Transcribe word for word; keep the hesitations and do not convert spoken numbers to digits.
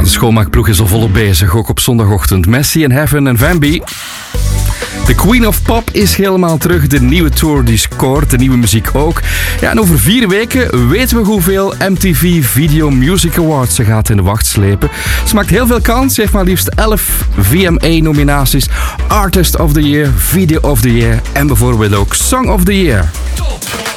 de schoonmaakploeg is al volop bezig, ook op zondagochtend. Messi en Heaven en Vambi. De Queen of Pop is helemaal terug. De nieuwe tour die scoort, de nieuwe muziek ook. Ja, en over vier weken weten we hoeveel M T V Video Music Awards ze gaat in de wacht slepen. Ze maakt heel veel kans. Ze heeft maar liefst elf V M A-nominaties. Artist of the Year, Video of the Year en bijvoorbeeld ook Song of the Year.